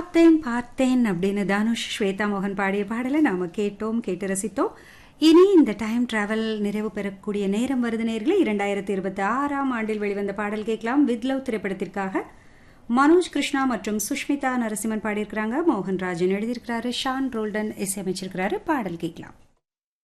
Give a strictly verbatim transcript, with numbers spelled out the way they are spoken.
பார்த்தேன் பார்த்தேன் அப்படின்னு தனுஷ் ஸ்வேதா மோகன் பாடிய பாடலை நாம கேட்டோம், கேட்டு ரசித்தோம். இனி இந்த டைம் டிராவல் நிறைவு பெறக்கூடிய நேரம் வருது நேர்களே. இரண்டாயிரத்தி இருபத்தி ஆறாம் ஆண்டில் வெளிவந்த பாடல் கேட்கலாம். வித் லவ் திரைப்படத்திற்காக மனோஜ் கிருஷ்ணா மற்றும் சுஷ்மிதா நரசிம்மன் பாடியிருக்கிறாங்க. மோகன்ராஜன் எழுதியிருக்கிறாரு, ஷான் ரோல்டன் இசையமைச்சிருக்கிறாரு. பாடல் கேட்கலாம்.